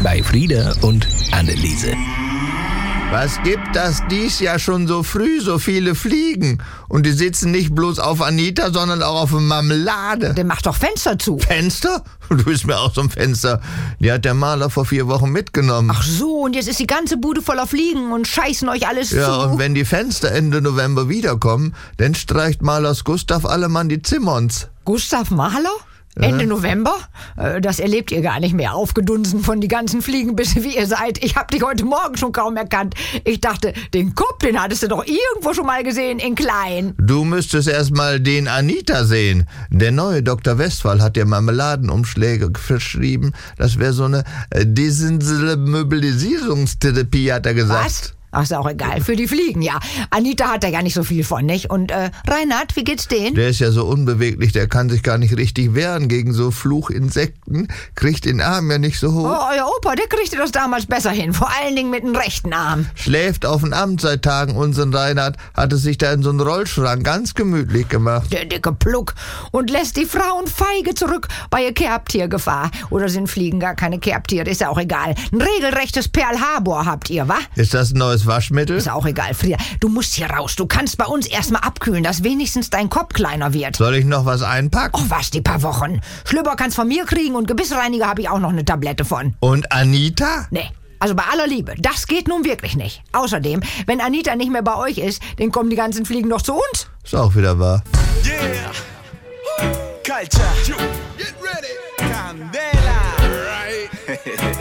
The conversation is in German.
bei Frieda und Anneliese. Was gibt das dies Jahr schon so früh, so viele Fliegen? Und die sitzen nicht bloß auf Anita, sondern auch auf der Marmelade. Der macht doch Fenster zu. Fenster? Du bist mir auch so ein Fenster. Die hat der Maler vor 4 Wochen mitgenommen. Ach so, und jetzt ist die ganze Bude voller Fliegen und scheißen euch alles zu. Ja, und wenn die Fenster Ende November wiederkommen, dann streicht Malers Gustav Allemann die Zimmons. Gustav Mahler? Ende November? Das erlebt ihr gar nicht mehr. Aufgedunsen von die ganzen Fliegenbisse, wie ihr seid. Ich hab dich heute Morgen schon kaum erkannt. Ich dachte, den Kopf, den hattest du doch irgendwo schon mal gesehen, in klein. Du müsstest erst mal den Anita sehen. Der neue Dr. Westphal hat dir Marmeladenumschläge verschrieben. Das wäre so eine Desensibilisierungstherapie, hat er gesagt. Was? Ach, ist auch egal. Für die Fliegen, ja. Anita hat da ja nicht so viel von, nicht? Und Reinhard, wie geht's denen? Der ist ja so unbeweglich, der kann sich gar nicht richtig wehren gegen so Fluchinsekten. Kriegt den Arm ja nicht so hoch. Oh, euer Opa, der kriegte das damals besser hin. Vor allen Dingen mit dem rechten Arm. Schläft auf dem Amt seit Tagen. Unseren Reinhard hat es sich da in so einen Rollschrank ganz gemütlich gemacht. Der dicke Pluck. Und lässt die Frauen feige zurück bei ihr Kerbtiergefahr. Oder sind Fliegen gar keine Kerbtiere? Ist ja auch egal. Ein regelrechtes Pearl Harbor habt ihr, wa? Ist das ein neues Waschmittel? Ist auch egal, Frieda. Du musst hier raus. Du kannst bei uns erstmal abkühlen, dass wenigstens dein Kopf kleiner wird. Soll ich noch was einpacken? Och, was, die paar Wochen. Schlüpper kannst von mir kriegen und Gebissreiniger habe ich auch noch eine Tablette von. Und Anita? Nee. Also bei aller Liebe, das geht nun wirklich nicht. Außerdem, wenn Anita nicht mehr bei euch ist, dann kommen die ganzen Fliegen doch zu uns. Ist auch wieder wahr. Yeah. Culture. Get ready. Candela. Right.